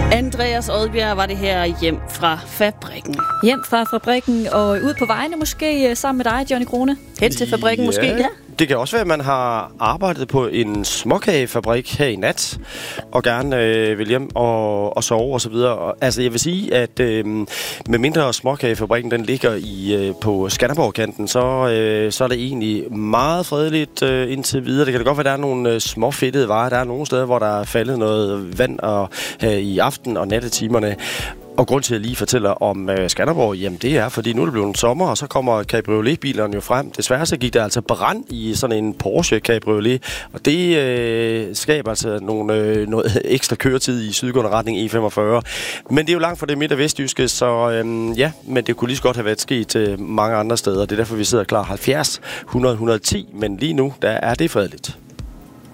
Andreas Odbjerg var det her hjem fra fabrikken. Hjem fra fabrikken og ud på vejene måske sammen med dig, Johnny Krone. Hen til fabrikken måske, ja. Det kan også være, at man har arbejdet på en småkagefabrik her i nat, og gerne vil hjem og sove og så videre. Altså, jeg vil sige, at med mindre småkagefabrikken den ligger på Skanderborg-kanten, så er det egentlig meget fredeligt indtil videre. Det kan da godt være, at der er nogle småfedtede varer. Der er nogle steder, hvor der er faldet noget vand i aften- og nattetimerne. Og grund til, at jeg lige fortæller om Skanderborg, jamen det er, fordi nu er det blevet sommer, og så kommer cabriolet-bilerne jo frem. Desværre så gik der altså brand i sådan en Porsche Cabriolet, og det skaber altså noget ekstra køretid i sydgående retning E45. Men det er jo langt fra det midt- og vestjyske, så men det kunne lige så godt have været sket mange andre steder. Det er derfor, vi sidder klar 70 100 110, men lige nu, der er det fredeligt.